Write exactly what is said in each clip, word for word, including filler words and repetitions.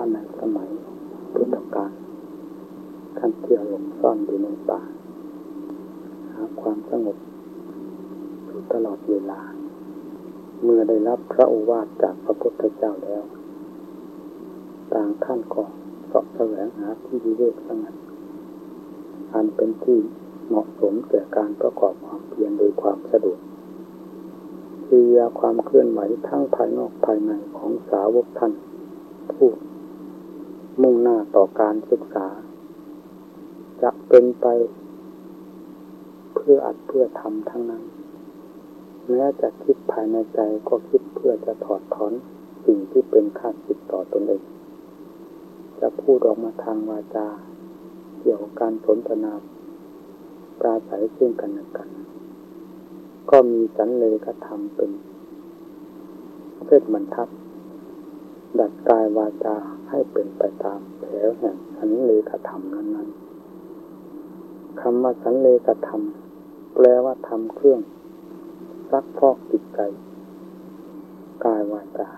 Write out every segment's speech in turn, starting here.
ในสมัยพุทธกาลท่านเที่ยวหลบซ่อนอยู่ในป่าหาความสงบอยู่ตลอดเวลาเมื่อได้รับพระโอวาทจากพระพุทธเจ้าแล้วต่างท่านก็เสาะแสวงหาที่วิเวกสงัดอันเป็นที่เหมาะสมแก่การประกอบความเพียรโดยความสะดวกกิริยาความเคลื่อนไหวทั้งภายนอกภายในของสาวกท่านผู้มุ่งหน้าต่อการศึกษาจะเป็นไปเพื่ออัดเพื่อทำทั้งนั้นแม้จะคิดภายในใจก็คิดเพื่อจะถอดถอนสิ่งที่เป็นข้าศึกต่อตนเองจะพูดออกมาทางวาจาเกี่ยวกับการสนทนาปราศัยซึ่งกันและกันก็มีสันเลขธรรมเป็นเวทบรรทัดดัดกายวาจาให้เป็นไปตามแถวแห่งสันเลขธรรมนั้นๆคำว่าสันเลขธรรมแปลว่าธรรมเครื่องซักพอกจิตใจกายวาจา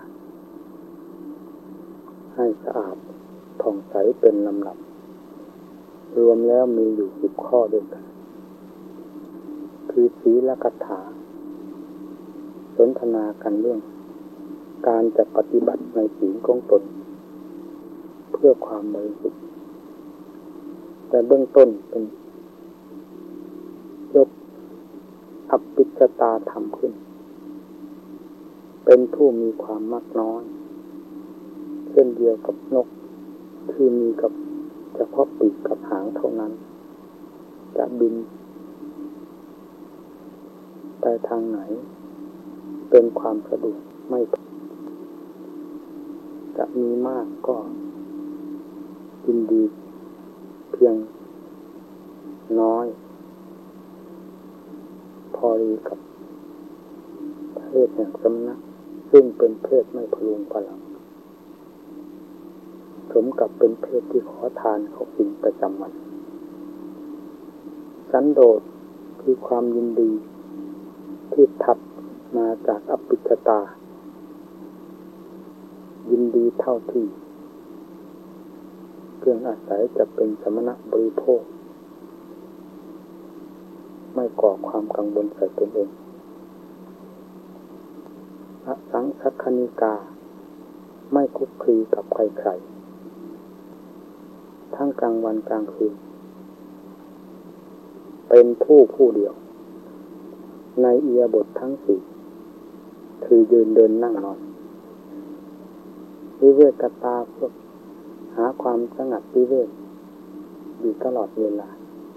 ให้สะอาดผ่องใสเป็นลำดับรวมแล้วมีอยู่สิบข้อด้วยกันคือศีลกัตถาสนทนากันเรื่องการจะปฏิบัติในศีลของตนเพื่อความบริสุทธิ์แต่เบื้องต้นเป็นยกอภิชตาธรรมขึ้นเป็นผู้มีความมักน้อยเช่นเดียวกับนกที่มีกับเฉพาะปีกกับหางเท่านั้นจะบินไปทางไหนเป็นความสะดวกไม่จะมีมากก็ยินดีเพียงน้อยพอดีกับเพศแห่งสำนักซึ่งเป็นเพศไม่พลุงพลังสมกับเป็นเพศที่ขอทานเขากินประจำวันสันโดษคือความยินดีที่ถัดมาจากอภิชตายินดีเท่าที่เครื่องอาศัยจะเป็นสมณะบริโภคไม่ก่อความกังวลใส่ตนเองอสังสัคคณิกาไม่คลุกคลีกับใครๆทั้งกลางวันกลางคืนเป็นผู้ผู้เดียวในอิริยาบถทั้งสี่คือยืนเดินนั่งนอนวิเวกตาเพื่อหาความสงัดวิเวกอยู่ตลอดเวลา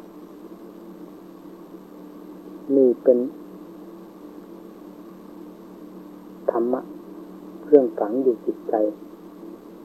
นี่เป็นธรรมะเครื่องฝังอยู่จิตใจ